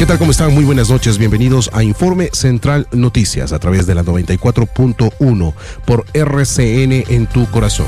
¿Qué tal? ¿Cómo están? Muy buenas noches. Bienvenidos a Informe Central Noticias a través de la 94.1 por RCN en tu corazón.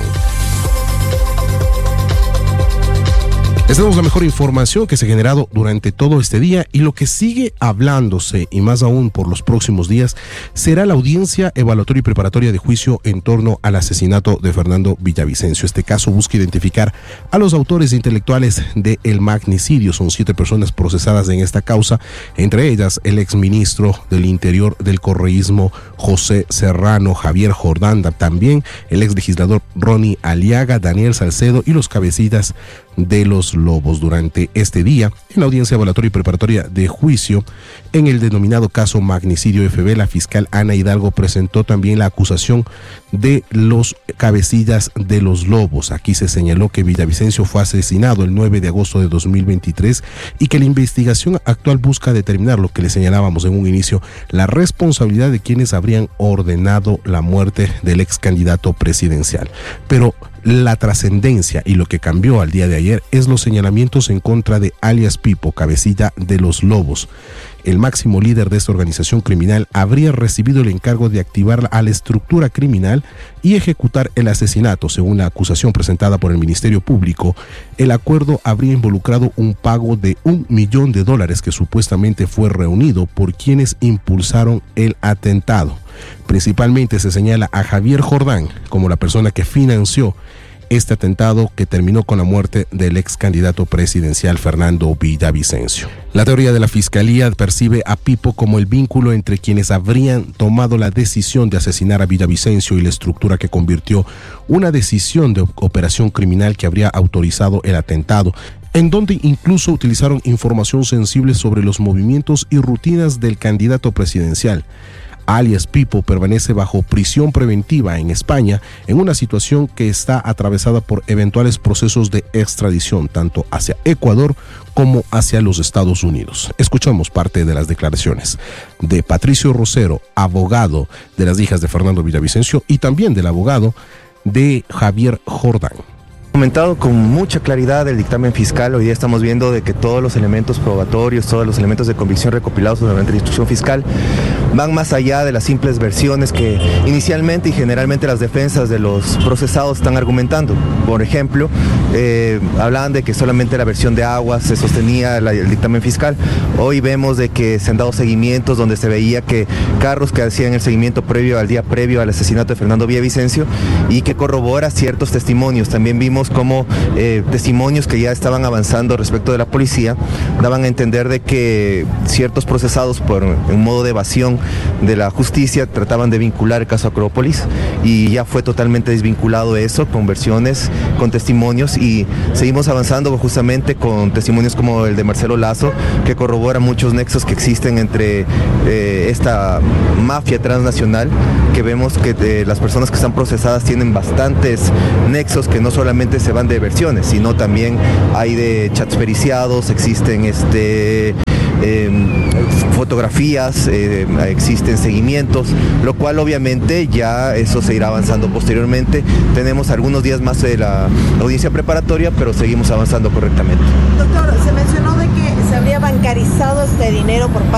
Les damos la mejor información que se ha generado durante todo este día, y lo que sigue hablándose, y más aún por los próximos días, será la audiencia evaluatoria y preparatoria de juicio en torno al asesinato de Fernando Villavicencio. Este caso busca identificar a los autores intelectuales del magnicidio. Son 7 personas procesadas en esta causa, entre ellas el exministro del Interior del correísmo José Serrano, Javier Jordán, también el exlegislador Ronnie Aliaga, Daniel Salcedo y los cabecillas de los Lobos. Durante este día, en la audiencia evaluatoria y preparatoria de juicio en el denominado caso Magnicidio FB, la fiscal Ana Hidalgo presentó también la acusación de los cabecillas de los Lobos. Aquí se señaló que Villavicencio fue asesinado el 9 de agosto de 2023 y que la investigación actual busca determinar lo que le señalábamos en un inicio, la responsabilidad de quienes habrían ordenado la muerte del ex candidato presidencial. Pero la trascendencia y lo que cambió al día de ayer es los señalamientos en contra de alias Pipo, cabecilla de los Lobos. El máximo líder de esta organización criminal habría recibido el encargo de activar a la estructura criminal y ejecutar el asesinato. Según la acusación presentada por el Ministerio Público, el acuerdo habría involucrado un pago de $1 millón que supuestamente fue reunido por quienes impulsaron el atentado. Principalmente se señala a Javier Jordán como la persona que financió este atentado que terminó con la muerte del ex candidato presidencial Fernando Villavicencio. La teoría de la Fiscalía percibe a Pipo como el vínculo entre quienes habrían tomado la decisión de asesinar a Villavicencio y la estructura que convirtió una decisión de operación criminal que habría autorizado el atentado, en donde incluso utilizaron información sensible sobre los movimientos y rutinas del candidato presidencial. Alias Pipo permanece bajo prisión preventiva en España, en una situación que está atravesada por eventuales procesos de extradición, tanto hacia Ecuador como hacia los Estados Unidos. Escuchamos parte de las declaraciones de Patricio Rosero, abogado de las hijas de Fernando Villavicencio, y también del abogado de Javier Jordán. Comentado con mucha claridad el dictamen fiscal. Hoy día estamos viendo de que todos los elementos probatorios, todos los elementos de convicción recopilados durante la instrucción fiscal van más allá de las simples versiones que inicialmente y generalmente las defensas de los procesados están argumentando. Por ejemplo, hablaban de que solamente la versión de Aguas se sostenía el dictamen fiscal. Hoy vemos de que se han dado seguimientos donde se veía que carros que hacían el seguimiento previo al día previo al asesinato de Fernando Villavicencio y que corrobora ciertos testimonios. También vimos como testimonios que ya estaban avanzando respecto de la policía daban a entender de que ciertos procesados por un modo de evasión de la justicia trataban de vincular el caso Acrópolis, y ya fue totalmente desvinculado eso con versiones, con testimonios, y seguimos avanzando justamente con testimonios como el de Marcelo Lazo, que corrobora muchos nexos que existen entre esta mafia transnacional, que vemos que las personas que están procesadas tienen bastantes nexos que no solamente se van de versiones, sino también hay de chats periciados, existen fotografías, existen seguimientos, lo cual obviamente ya eso se irá avanzando posteriormente. Tenemos algunos días más de la audiencia preparatoria, pero seguimos avanzando correctamente. Doctor, se mencionó de que se habría bancarizado este dinero por parte